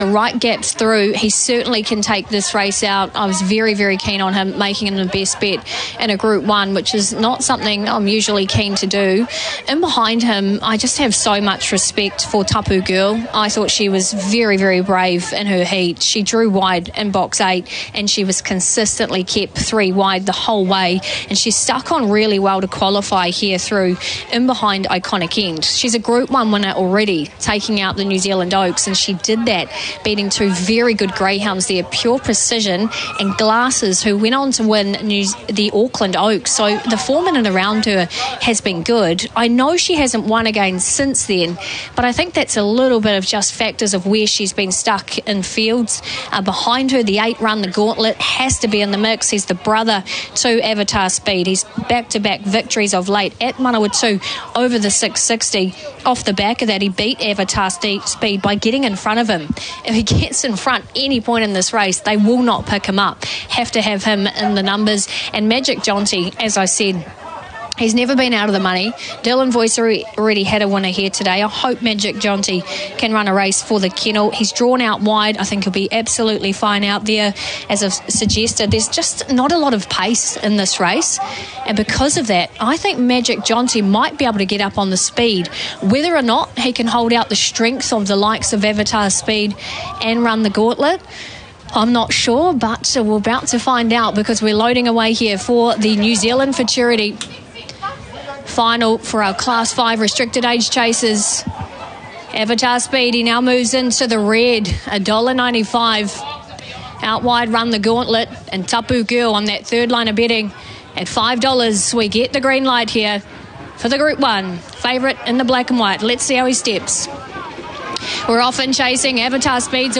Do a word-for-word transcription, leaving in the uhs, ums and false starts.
the right gaps through, he certainly can take this race out. I was very, very keen on him, making him the best bet in a Group one, which is not something I'm usually keen to do. In behind him, I just have so much respect for Tapu Girl. I thought she was very, very brave in her heat. She drew wide in box eight, and she was consistently kept three wide the whole way, and she stuck on really well to qualify here through in behind Iconic End. She's a Group one winner already, taking out the New Zealand Oaks, and she did that beating two very good greyhounds there, Pure Precision and Glasses, who went on to win New, the Auckland Oaks. So the form in and around her has been good. I know she hasn't won again since then, but I think that's a little bit of just factors of where she's been stuck in fields. Uh, behind her, the eight Run the Gauntlet has to be in the mix. He's the brother to Avatar Speed. He's back-to-back victories of late at Manawatu over the six sixty. Off the back of that, he beat Avatar Speed by getting in front of him. If he gets in front any point in this race, they will not pick him up. Have to have him in the numbers. And Magic Jonty, as I said, he's never been out of the money. Dylan Voice already had a winner here today. I hope Magic Jonty can run a race for the kennel. He's drawn out wide. I think he'll be absolutely fine out there. As I've suggested, there's just not a lot of pace in this race. And because of that, I think Magic Jonty might be able to get up on the speed. Whether or not he can hold out the strength of the likes of Avatar Speed and Run the Gauntlet, I'm not sure, but we're about to find out, because we're loading away here for the New Zealand Futurity final for our Class five restricted age chasers. Avatar Speed, he now moves into the red, one dollar ninety-five. Out wide, Run the Gauntlet, and Tapu Girl on that third line of betting at five dollars. We get the green light here for the Group one. Favourite in the black and white. Let's see how he steps. We're off and chasing. Avatar Speed's